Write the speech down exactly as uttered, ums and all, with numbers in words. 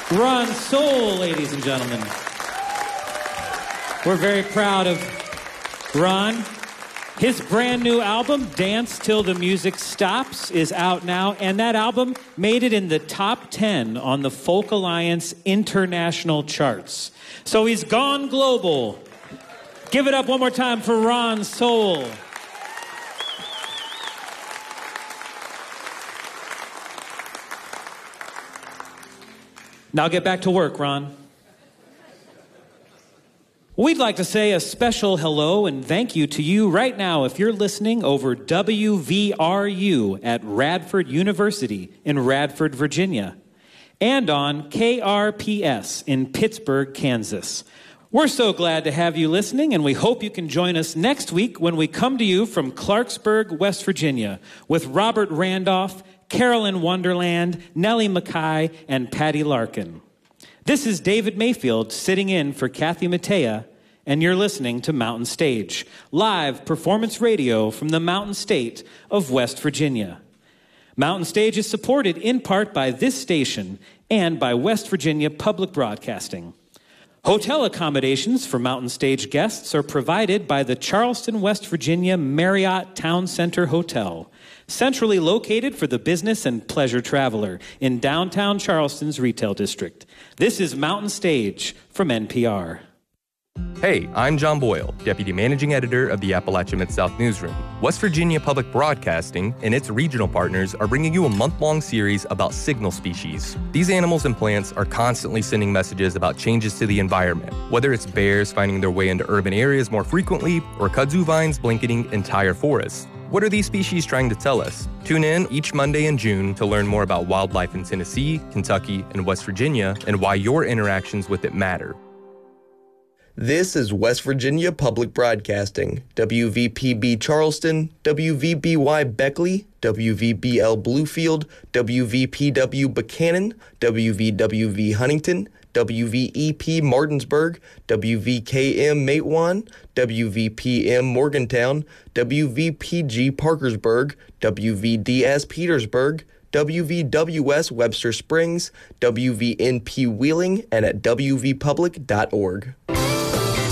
Ron Soul, ladies and gentlemen. We're very proud of Ron. His brand new album, Dance Till the Music Stops, is out now, and that album made it in the top ten on the Folk Alliance international charts. So he's gone global. Give it up one more time for Ron Soul. Now get back to work, Ron. We'd like to say a special hello and thank you to you right now if you're listening over W V R U at Radford University in Radford, Virginia, and on K R P S in Pittsburgh, Kansas. We're so glad to have you listening, and we hope you can join us next week when we come to you from Clarksburg, West Virginia, with Robert Randolph, Carolyn Wonderland, Nellie Mackay, and Patty Larkin. This is David Mayfield sitting in for Kathy Mattea, and you're listening to Mountain Stage, live performance radio from the Mountain State of West Virginia. Mountain Stage is supported in part by this station and by West Virginia Public Broadcasting. Hotel accommodations for Mountain Stage guests are provided by the Charleston, West Virginia Marriott Town Center Hotel, centrally located for the business and pleasure traveler in downtown Charleston's retail district. This is Mountain Stage from N P R. Hey, I'm John Boyle, Deputy Managing Editor of the Appalachia Mid-South Newsroom. West Virginia Public Broadcasting and its regional partners are bringing you a month-long series about signal species. These animals and plants are constantly sending messages about changes to the environment, whether it's bears finding their way into urban areas more frequently or kudzu vines blanketing entire forests. What are these species trying to tell us? Tune in each Monday in June to learn more about wildlife in Tennessee, Kentucky, and West Virginia and why your interactions with it matter. This is West Virginia Public Broadcasting, W V P B Charleston, W V B Y Beckley, W V B L Bluefield, W V P W Buchanan, W V W V Huntington, W V E P Martinsburg, W V K M Matewan, W V P M Morgantown, W V P G Parkersburg, W V D S Petersburg, W V W S Webster Springs, W V N P Wheeling, and at W V public dot org.